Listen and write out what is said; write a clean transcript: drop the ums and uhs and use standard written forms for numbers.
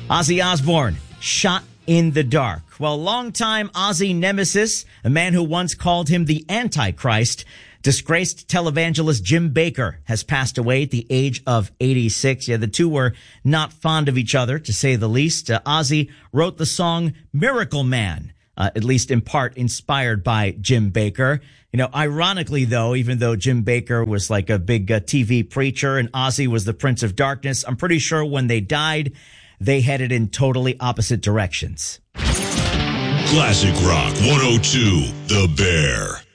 Ozzy Osbourne, shot in the dark. Well, longtime Ozzy nemesis, a man who once called him the Antichrist, disgraced televangelist Jim Bakker has passed away at the age of 86. Yeah, the two were not fond of each other, to say the least. Ozzy wrote the song Miracle Man, at least in part inspired by Jim Bakker. You know, ironically, though, even though Jim Bakker was like a big TV preacher and Ozzy was the Prince of Darkness, I'm pretty sure when they died, they headed in totally opposite directions. Classic Rock 102, The Bear.